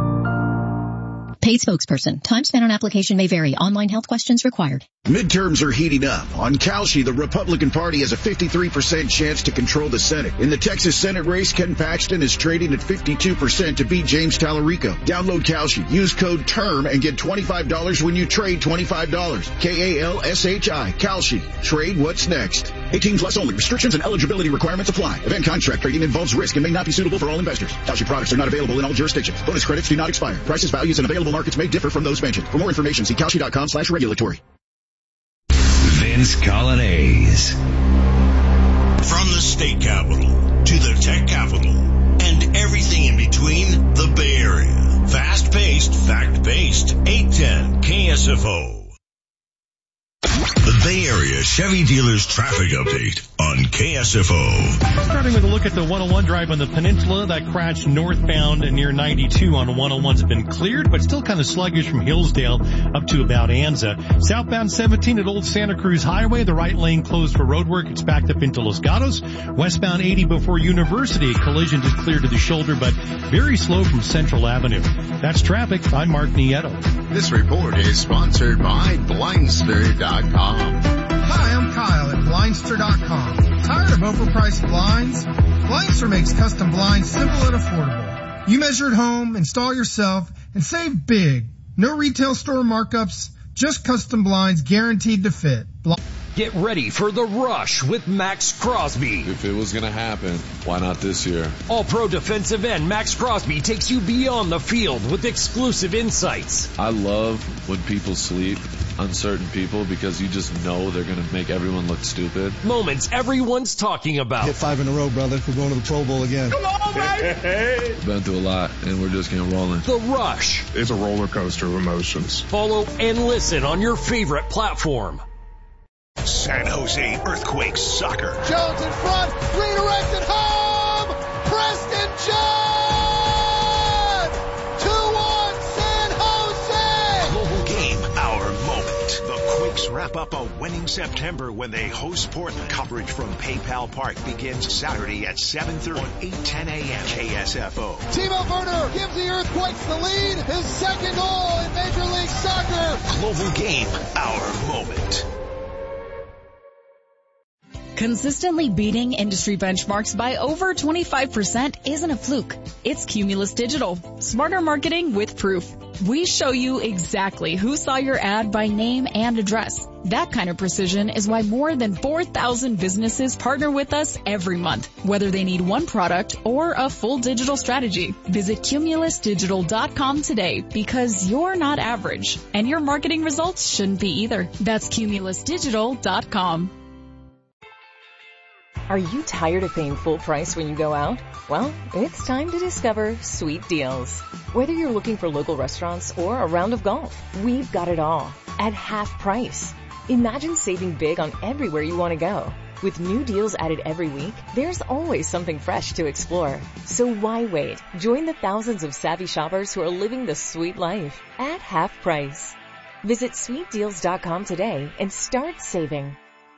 Paid spokesperson. Time spent on application may vary. Online health questions required. Midterms are heating up. On Kalshi, the Republican Party has a fifty-three percent chance to control the Senate. In the Texas Senate race, Ken Paxton is trading at fifty-two percent to beat James Tallarico. Download Kalshi. Use code TERM and get twenty-five dollars when you trade twenty-five dollars. K A L S H I. Kalshi. Trade what's next. eighteen plus only. Restrictions and eligibility requirements apply. Event contract trading involves risk and may not be suitable for all investors. Kalshi products are not available in all jurisdictions. Bonus credits do not expire. Prices, values, and available markets may differ from those mentioned. For more information, see Kalshi.com slash regulatory. Vince Colonnese. From the state capital to the tech capital and everything in between, the Bay Area. Fast-paced, fact-based. eight ten K S F O. The Bay Area Chevy Dealers Traffic Update on K S F O. Starting with a look at the one oh one drive on the peninsula. That crash northbound and near ninety-two on one oh one's been cleared, but still kind of sluggish from Hillsdale up to about Anza. Southbound seventeen at Old Santa Cruz Highway, the right lane closed for roadwork. It's backed up into Los Gatos. Westbound eighty before University, collision just cleared to the shoulder, but very slow from Central Avenue. That's traffic. I'm Mark Nieto. This report is sponsored by Blindster dot com. Hi, I'm Kyle at Blindster dot com. Tired of overpriced blinds? Blindster makes custom blinds simple and affordable. You measure at home, install yourself, and save big. No retail store markups, just custom blinds guaranteed to fit. Bl- Get ready for the rush with Max Crosby. If it was going to happen, why not this year? All-pro defensive end Max Crosby takes you beyond the field with exclusive insights. I love when people sleep on certain people because you just know they're going to make everyone look stupid. Moments everyone's talking about. Hit five in a row, brother. We're going to the Pro Bowl again. Come on, baby! Been through a lot, and we're just getting rolling. The Rush. It's a roller coaster of emotions. Follow and listen on your favorite platform. San Jose Earthquakes Soccer. Jones in front, redirected home! Preston John! two one San Jose! Global game, our moment. The Quakes wrap up a winning September when they host Portland. Coverage from PayPal Park begins Saturday at seven thirty on eight ten a.m. K S F O. Timo Werner gives the Earthquakes the lead. His second goal in Major League Soccer. Global game, our moment. Consistently beating industry benchmarks by over twenty-five percent isn't a fluke. It's Cumulus Digital. Smarter marketing with proof. We show you exactly who saw your ad by name and address. That kind of precision is why more than four thousand businesses partner with us every month, whether they need one product or a full digital strategy. Visit cumulus digital dot com today because you're not average, and your marketing results shouldn't be either. That's cumulus digital dot com. Are you tired of paying full price when you go out? Well, it's time to discover Sweet Deals. Whether you're looking for local restaurants or a round of golf, we've got it all at half price. Imagine saving big on everywhere you want to go. With new deals added every week, there's always something fresh to explore. So why wait? Join the thousands of savvy shoppers who are living the sweet life at half price. Visit sweet deals dot com today and start saving.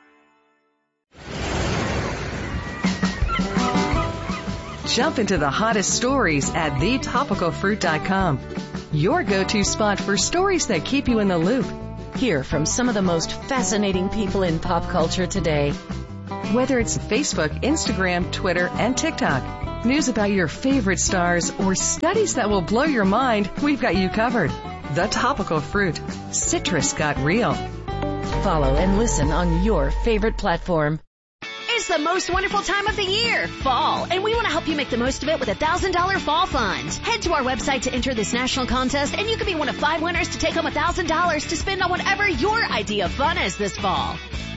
Jump into the hottest stories at the topical fruit dot com. Your go-to spot for stories that keep you in the loop. Hear from some of the most fascinating people in pop culture today. Whether it's Facebook, Instagram, Twitter, and TikTok, news about your favorite stars, or studies that will blow your mind, we've got you covered. The Topical Fruit. Citrus got real. Follow and listen on your favorite platform. It's the most wonderful time of the year, fall, and we want to help you make the most of it with a one thousand dollars fall fund. Head to our website to enter this national contest, and you could be one of five winners to take home one thousand dollars to spend on whatever your idea of fun is this fall.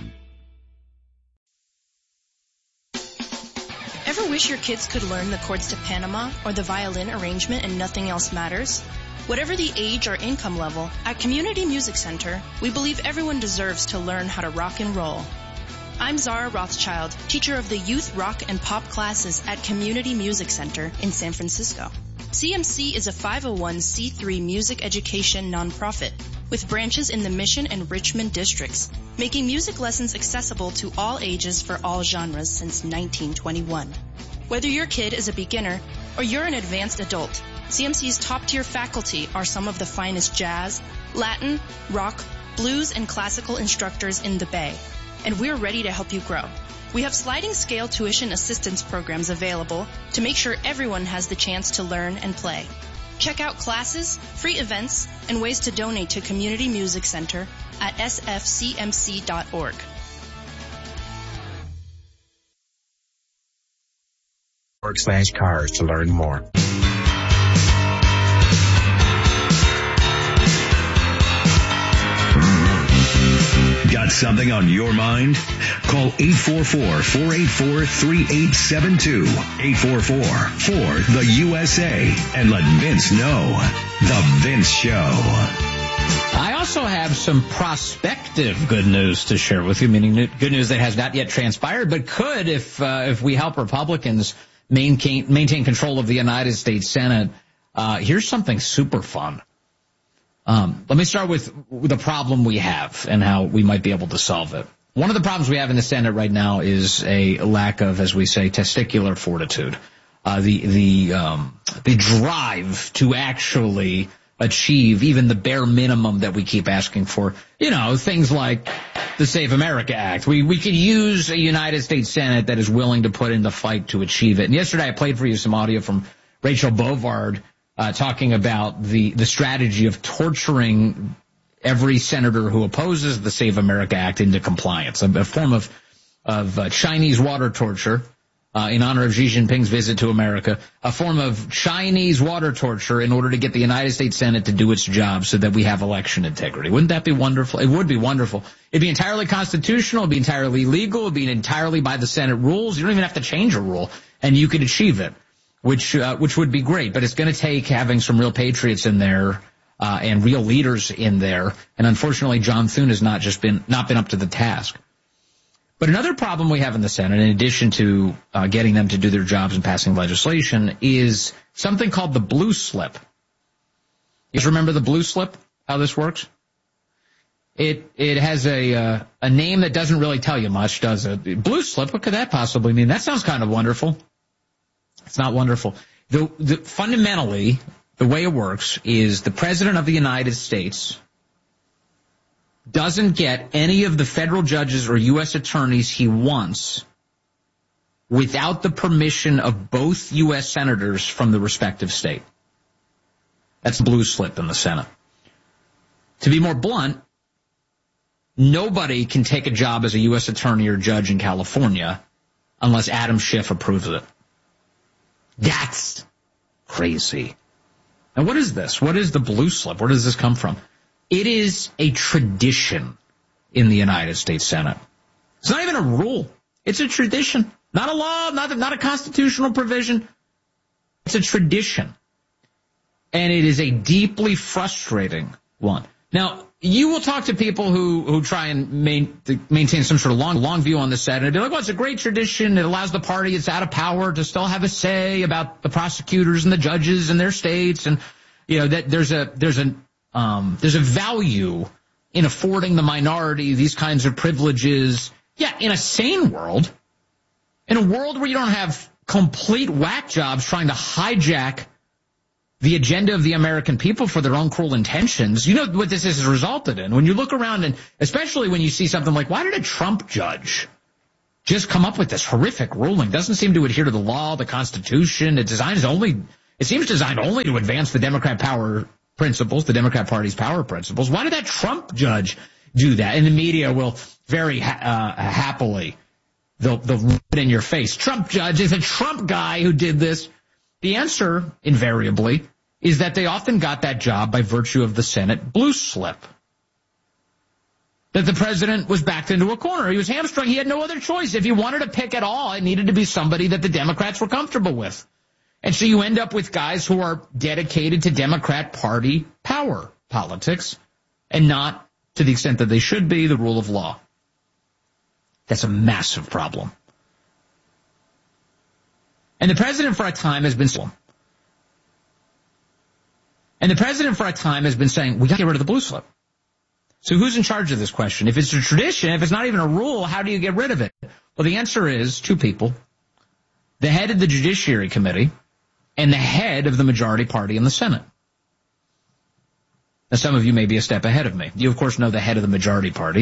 Ever wish your kids could learn the chords to Panama or the violin arrangement and nothing else matters? Whatever the age or income level, at Community Music Center, we believe everyone deserves to learn how to rock and roll. I'm Zara Rothschild, teacher of the youth rock and pop classes at Community Music Center in San Francisco. C M C is a five oh one c three music education nonprofit with branches in the Mission and Richmond districts, making music lessons accessible to all ages for all genres since nineteen twenty-one. Whether your kid is a beginner or you're an advanced adult, C M C's top-tier faculty are some of the finest jazz, Latin, rock, blues, and classical instructors in the Bay, and we're ready to help you grow. We have sliding scale tuition assistance programs available to make sure everyone has the chance to learn and play. Check out classes, free events, and ways to donate to Community Music Center at s f c m c dot org. Org slash cars to learn more. Got something on your mind? Call eight four four, four eight four, three eight seven two, eight four four, four, the U S A, and let Vince know. The Vince Show. I also have some prospective good news to share with you, meaning good news that has not yet transpired, but could if uh, if we help Republicans maintain, maintain control of the United States Senate. Uh, here's something super fun. Um, let me start with the problem we have and how we might be able to solve it. One of the problems we have in the Senate right now is a lack of, as we say, testicular fortitude. Uh, the, the, um, the drive to actually achieve even the bare minimum that we keep asking for. You know, things like the Save America Act. We, we could use a United States Senate that is willing to put in the fight to achieve it. And yesterday I played for you some audio from Rachel Bovard, Uh, talking about the, the strategy of torturing every senator who opposes the Save America Act into compliance, a, a form of, of uh, Chinese water torture, uh, in honor of Xi Jinping's visit to America, a form of Chinese water torture in order to get the United States Senate to do its job so that we have election integrity. Wouldn't that be wonderful? It would be wonderful. It'd be entirely constitutional, it'd be entirely legal, it'd be entirely by the Senate rules. You don't even have to change a rule, and you could achieve it. Which, uh, which would be great, but it's going to take having some real patriots in there, uh, and real leaders in there. And unfortunately, John Thune has not just been, not been up to the task. But another problem we have in the Senate, in addition to, uh, getting them to do their jobs and passing legislation, is something called the blue slip. You guys remember the blue slip? How this works? It, it has a, uh, a name that doesn't really tell you much, does it? Blue slip, what could that possibly mean? That sounds kind of wonderful. It's not wonderful. The, the, fundamentally, the way it works is the President of the United States doesn't get any of the federal judges or U S attorneys he wants without the permission of both U S senators from the respective state. That's the blue slip in the Senate. To be more blunt, nobody can take a job as a U S attorney or judge in California unless Adam Schiff approves it. That's crazy. And what is this? What is the blue slip? Where does this come from? It is a tradition in the United States Senate. It's not even a rule. It's a tradition. Not a law, not a, not a constitutional provision. It's a tradition. And it is a deeply frustrating one. Now, you will talk to people who, who try and main, maintain some sort of long, long view on the Senate. And they're like, well, it's a great tradition. It allows the party that's out of power to still have a say about the prosecutors and the judges in their states. And, you know, that there's a, there's a, um, there's a value in affording the minority these kinds of privileges. Yeah, in a sane world, in a world where you don't have complete whack jobs trying to hijack the agenda of the American people for their own cruel intentions. You know what this has resulted in. When you look around, and especially when you see something like, why did a Trump judge just come up with this horrific ruling? Doesn't seem to adhere to the law, the Constitution. It designs only, it seems designed only to advance the Democrat power principles, the Democrat Party's power principles. Why did that Trump judge do that? And the media will very ha- uh, happily, they'll, they'll rub it in your face. Trump judge is a Trump guy who did this. The answer, invariably, is that they often got that job by virtue of the Senate blue slip. That the president was backed into a corner. He was hamstrung. He had no other choice. If he wanted to pick at all, it needed to be somebody that the Democrats were comfortable with. And so you end up with guys who are dedicated to Democrat Party power politics and not, to the extent that they should be, the rule of law. That's a massive problem. And the president for a time has been And the president for a time has been saying, we got to get rid of the blue slip. So who's in charge of this question? If it's a tradition, if it's not even a rule, how do you get rid of it? Well, the answer is two people. The head of the Judiciary Committee and the head of the majority party in the Senate. Now, some of you may be a step ahead of me. You, of course, know the head of the majority party.